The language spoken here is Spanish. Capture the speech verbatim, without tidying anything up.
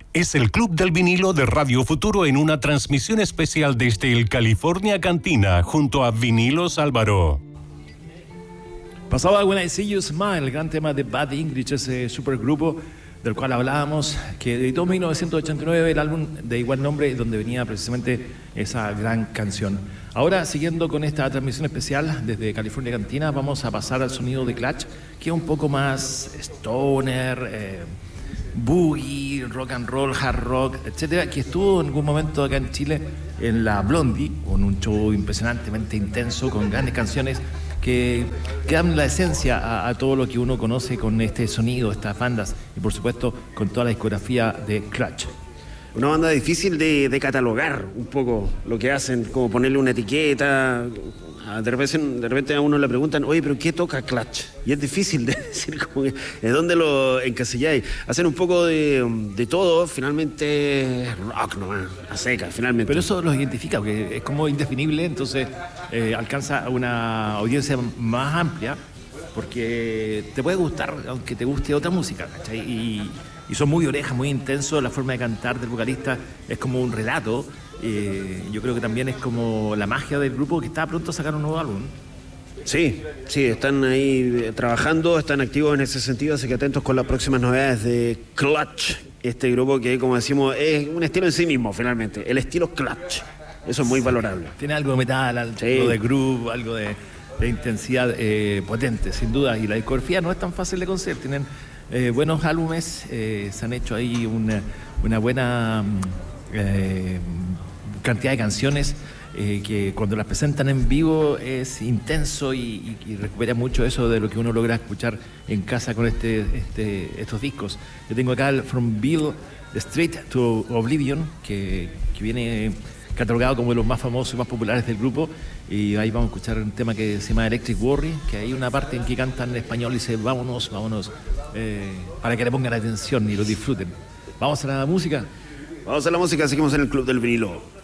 Es el Club del Vinilo de Radio Futuro en una transmisión especial desde el California Cantina junto a Vinilos Álvaro. Pasaba When I See You Smile, el gran tema de Bad English, ese supergrupo del cual hablábamos, que editó en mil novecientos ochenta y nueve el álbum de igual nombre, donde venía precisamente esa gran canción. Ahora, siguiendo con esta transmisión especial desde California Cantina, vamos a pasar al sonido de Clutch, que es un poco más stoner, eh, boogie, rock and roll, hard rock, etcétera, que estuvo en algún momento acá en Chile en la Blondie, con un show impresionantemente intenso, con grandes canciones que, que dan la esencia a, a todo lo que uno conoce con este sonido, estas bandas, y por supuesto con toda la discografía de Clutch. Una banda difícil de, de catalogar un poco lo que hacen, como ponerle una etiqueta. De repente, de repente a uno le preguntan, oye, ¿pero qué toca Clutch? Y es difícil de decir como que, ¿de dónde lo encasilláis? Hacen un poco de, de todo, finalmente rock nomás, a seca, finalmente. Pero eso los identifica, porque es como indefinible, entonces eh, alcanza una audiencia más amplia, porque te puede gustar, aunque te guste otra música, ¿cachai? Y, y son muy orejas, muy intensos, la forma de cantar del vocalista es como un relato. Eh, yo creo que también es como la magia del grupo, que está pronto a sacar un nuevo álbum. Sí, sí, están ahí trabajando, están activos en ese sentido, así que atentos con las próximas novedades de Clutch, este grupo que, como decimos, es un estilo en sí mismo, finalmente, el estilo Clutch. Eso es muy valorable. Tiene algo de metal, algo sí. de groove, algo de, de intensidad eh, potente, sin duda, y la discografía no es tan fácil de conseguir. Tienen eh, buenos álbumes, eh, se han hecho ahí una, una buena eh, cantidad de canciones eh, que cuando las presentan en vivo es intenso y, y, y recupera mucho eso de lo que uno logra escuchar en casa con este, este, estos discos. Yo tengo acá el From Beale Street to Oblivion, que, que viene catalogado como de los más famosos y más populares del grupo, y ahí vamos a escuchar un tema que se llama Electric Worry, que hay una parte en que cantan en español y dice vámonos, vámonos, eh, para que le pongan atención y lo disfruten. Vamos a la música. Vamos a la música, seguimos en el Club del Vinilo.